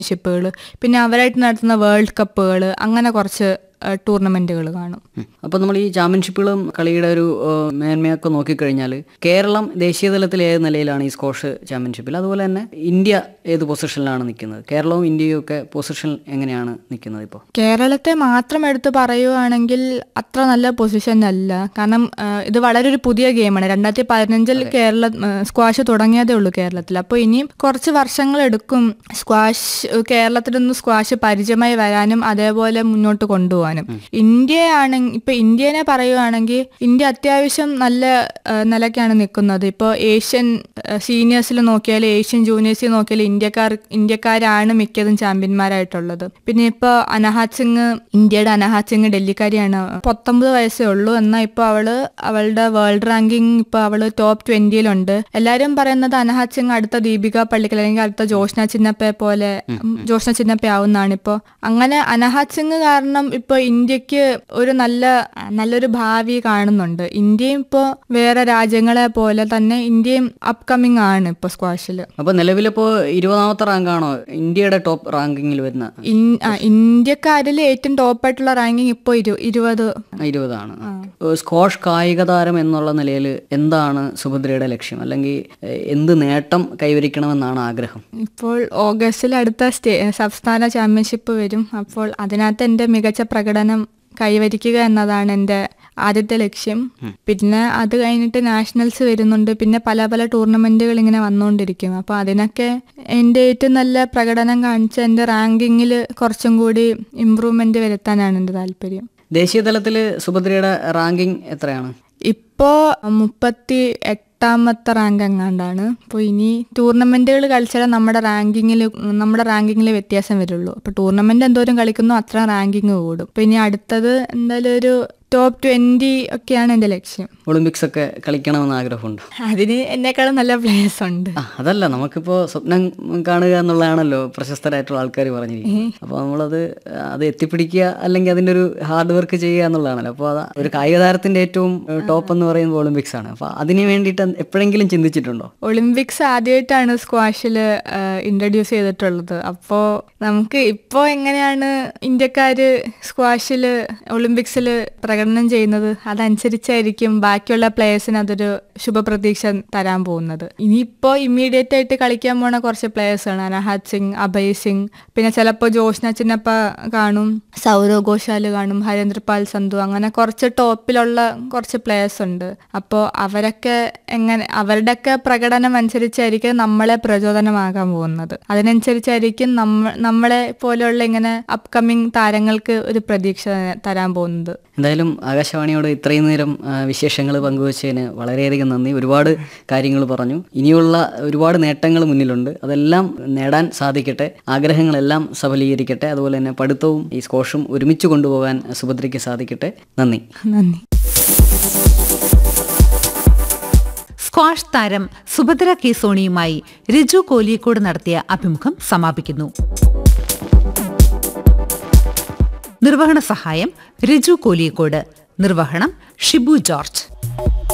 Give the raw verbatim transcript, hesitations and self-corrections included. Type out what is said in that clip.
ഷിപ്പുകൾ, പിന്നെ അവരായിട്ട് നടത്തുന്ന വേൾഡ് കപ്പുകൾ, അങ്ങനെ കുറച്ച് ടൂർണമെന്റുകൾ കാണും. അപ്പോൾ നമ്മൾ ഈ ചാമ്പ്യൻഷിപ്പുകളും കളിയുടെ ഒരു മേന്മയൊക്കെ നോക്കിക്കഴിഞ്ഞാൽ കേരളം ദേശീയ തലത്തിൽ ഏത് നിലയിലാണ് ഈ സ്ക്വാഷ് ചാമ്പ്യൻഷിപ്പിൽ, അതുപോലെ തന്നെ ഇന്ത്യ ഏത് പൊസിഷനിലാണ് നിൽക്കുന്നത്? കേരളവും ഇന്ത്യയും ഒക്കെ പൊസിഷൻ എങ്ങനെയാണ് നിൽക്കുന്നത് ഇപ്പോൾ? കേരളത്തെ മാത്രം എടുത്ത് പറയുവാണെങ്കിൽ അത്ര നല്ല പൊസിഷൻ അല്ല. കാരണം ഇത് വളരെ ഒരു പുതിയ ഗെയിമാണ്. രണ്ടായിരത്തി പതിനഞ്ചിൽ കേരള സ്ക്വാഷ് തുടങ്ങിയതേ ഉള്ളൂ കേരളത്തിൽ. അപ്പോൾ ഇനിയും കുറച്ച് വർഷങ്ങളെടുക്കും സ്ക്വാഷ് കേരളത്തിലൊന്ന് സ്ക്വാഷ് പരിചയമായി വരാനും അതേപോലെ മുന്നോട്ട് കൊണ്ടുപോകാൻ. ഇന്ത്യയാണെങ്കിൽ ഇപ്പൊ ഇന്ത്യനെ പറയുവാണെങ്കിൽ ഇന്ത്യ അത്യാവശ്യം നല്ല നിലയ്ക്കാണ് നിൽക്കുന്നത്. ഇപ്പോൾ ഏഷ്യൻ സീനിയേഴ്സിൽ നോക്കിയാൽ ഏഷ്യൻ ജൂനിയേഴ്സിൽ നോക്കിയാൽ ഇന്ത്യക്കാർ ഇന്ത്യക്കാരാണ് മിക്കതും ചാമ്പ്യന്മാരായിട്ടുള്ളത്. പിന്നെ ഇപ്പോൾ അനഹാത് സിംഗ്, ഇന്ത്യയുടെ അനഹാത് സിംഗ് ഡൽഹിക്കാരിയാണ്. പത്തൊമ്പത് വയസ്സേ ഉള്ളൂ. എന്നാൽ ഇപ്പോൾ അവള് അവളുടെ വേൾഡ് റാങ്കിങ് ഇപ്പോൾ അവള് ടോപ്പ് ട്വന്റിയിലുണ്ട്. എല്ലാവരും പറയുന്നത് അനഹാത് സിംഗ് അടുത്ത ദീപിക പള്ളിക്കൽ അല്ലെങ്കിൽ അടുത്ത ജോഷ്ന ചിന്നപ്പയെ പോലെ ജോഷ്ന ചിന്നപ്പ ആവുന്നതാണ്. ഇപ്പോൾ അങ്ങനെ അനഹാത് സിംഗ് കാരണം ഇപ്പോൾ ഇന്ത്യക്ക് ഒരു നല്ല നല്ലൊരു ഭാവി കാണുന്നുണ്ട്. ഇന്ത്യയും ഇപ്പോൾ വേറെ രാജ്യങ്ങളെ പോലെ തന്നെ ഇന്ത്യയും അപ്കമിങ് ആണ് ഇപ്പോൾ സ്ക്വാഷില്. അപ്പോൾ നിലവിലിപ്പോൾ ഇരുപതാമത്തെ റാങ്കാണോ ഇന്ത്യയുടെ ടോപ്പ് റാങ്കിങ്ങിൽ വരുന്ന? ഇന്ത്യക്കാരിൽ ഏറ്റവും ടോപ്പായിട്ടുള്ള റാങ്കിങ് ഇപ്പോൾ ഇരുപത് ഇരുപതാണ്. സ്ക്വാഷ് കായിക താരം എന്നുള്ള നിലയിൽ എന്താണ് സുഭദ്രയുടെ ലക്ഷ്യം, അല്ലെങ്കിൽ എന്ത് നേട്ടം കൈവരിക്കണമെന്നാണ് ആഗ്രഹം? ഇപ്പോൾ ഓഗസ്റ്റിൽ അടുത്ത സ്റ്റേ സംസ്ഥാന ചാമ്പ്യൻഷിപ്പ് വരും. അപ്പോൾ അതിനകത്ത് എൻ്റെ മികച്ച പ്രകടനം കൈവരിക്കുക എന്നതാണ് എൻ്റെ ആദ്യത്തെ ലക്ഷ്യം. പിന്നെ അത് കഴിഞ്ഞിട്ട് നാഷണൽസ് വരുന്നുണ്ട്. പിന്നെ പല പല ടൂർണമെന്റുകൾ ഇങ്ങനെ വന്നുകൊണ്ടിരിക്കും. അപ്പോൾ അതിനൊക്കെ എൻ്റെ ഏറ്റവും നല്ല പ്രകടനം കാണിച്ച് എൻ്റെ റാങ്കിങ്ങിൽ കുറച്ചും കൂടി ഇമ്പ്രൂവ്മെന്റ് വരുത്താനാണ് എൻ്റെ താല്പര്യം. ദേശീയ തലത്തിൽ സുഭദ്രയുടെ റാങ്കിങ് എത്രയാണ്? ഇപ്പോൾ മുപ്പത്തി എട്ടാമത്തെ റാങ്ക് എങ്ങാണ്ടാണ്. അപ്പോൾ ഇനി ടൂർണമെന്റുകൾ കളിച്ചാൽ നമ്മുടെ റാങ്കിങ്ങിൽ നമ്മുടെ റാങ്കിങ്ങിൽ വ്യത്യാസം വരുള്ളൂ. അപ്പോൾ ടൂർണമെന്റ് എന്തോരം കളിക്കുന്നു അത്ര റാങ്കിങ് കൂടും. അപ്പോൾ ഇനി അടുത്തത് എന്തായാലും ഒരു ടോപ്പ് ട്വന്റി ഒക്കെയാണ് എൻ്റെ ലക്ഷ്യം. ഒളിമ്പിക്സ് ഒക്കെ കളിക്കണമെന്ന് ആഗ്രഹമുണ്ട്? അതിന് എന്നെക്കാളും നല്ല പ്ലേയേഴ്സ് ഉണ്ട്. അതല്ല, നമുക്കിപ്പോൾ സ്വപ്നം കാണുക എന്നുള്ളതാണല്ലോ പ്രശസ്തരായിട്ടുള്ള ആൾക്കാർ പറഞ്ഞിരിക്കുന്നത്. അപ്പോൾ നമ്മളത് അത് എത്തിപ്പിടിക്കുക അല്ലെങ്കിൽ അതിൻ്റെ ഒരു ഹാർഡ് വർക്ക് ചെയ്യുക എന്നുള്ളതാണല്ലോ. അപ്പോൾ അത് ഒരു കായിക താരത്തിൻ്റെ ഏറ്റവും ടോപ്പ് എന്ന് പറയുന്നത് ഒളിമ്പിക്സ് ആണ്. അപ്പോൾ അതിന് വേണ്ടിയിട്ട് എപ്പോഴെങ്കിലും ചിന്തിച്ചിട്ടുണ്ടോ? ഒളിമ്പിക്സ് ആദ്യമായിട്ടാണ് സ്ക്വാഷിൽ ഇൻട്രൊഡ്യൂസ് ചെയ്തിട്ടുള്ളത്. അപ്പോൾ നമുക്ക് ഇപ്പോൾ എങ്ങനെയാണ് ഇന്ത്യക്കാര് സ്ക്വാഷിൽ ഒളിമ്പിക്സിൽ പ്രകടനം ചെയ്യുന്നത് അതനുസരിച്ചായിരിക്കും ബാക്കിയുള്ള പ്ലേയേഴ്സിന് അതൊരു ശുഭപ്രതീക്ഷ തരാൻ പോകുന്നത്. ഇനിയിപ്പോൾ ഇമ്മീഡിയറ്റ് ആയിട്ട് കളിക്കാൻ പോണ കുറച്ച് പ്ലേയേഴ്സാണ് അനഹാത് സിംഗ്, അഭയ് സിംഗ്, പിന്നെ ചിലപ്പോൾ ജോഷ്ന ചിന്നപ്പ കാണും, സൗരവ് ഘോഷാൽ കാണും, ഹരേന്ദ്രപാൽ സന്ധു, അങ്ങനെ കുറച്ച് ടോപ്പിലുള്ള കുറച്ച് പ്ലേയേഴ്സ് ഉണ്ട്. അപ്പോൾ അവരൊക്കെ എങ്ങനെ അവരുടെയൊക്കെ പ്രകടനം അനുസരിച്ചായിരിക്കും നമ്മളെ പ്രചോദനമാകാൻ പോകുന്നത്. അതിനനുസരിച്ചായിരിക്കും നമ്മ നമ്മളെ പോലെയുള്ള ഇങ്ങനെ അപ്കമിങ് താരങ്ങൾക്ക് ഒരു പ്രതീക്ഷ തരാൻ പോകുന്നത്. എന്തായാലും ആകാശവാണിയോട് ഇത്രയും നേരം വിശേഷങ്ങൾ പങ്കുവച്ചതിന് വളരെയധികം നന്ദി. ഒരുപാട് കാര്യങ്ങൾ പറഞ്ഞു. ഇനിയുള്ള ഒരുപാട് നേട്ടങ്ങൾ മുന്നിലുണ്ട്. അതെല്ലാം നേടാൻ സാധിക്കട്ടെ, ആഗ്രഹങ്ങളെല്ലാം സഫലീകരിക്കട്ടെ. അതുപോലെ തന്നെ പഠിത്തവും ഈ സ്ക്വാഷും ഒരുമിച്ച് കൊണ്ടുപോകാൻ സുഭദ്രയ്ക്ക് സാധിക്കട്ടെ. നന്ദി. നന്ദി. സ്ക്വാഷ് താരം സുഭദ്ര കെ സോണിയുമായി റിജു കോലിയക്കോട് നടത്തിയ അഭിമുഖം സമാപിക്കുന്നു. നിർവഹണ സഹായം റിജു കോലിയക്കോട്. നിർവഹണം ഷിബു ജോർജ്.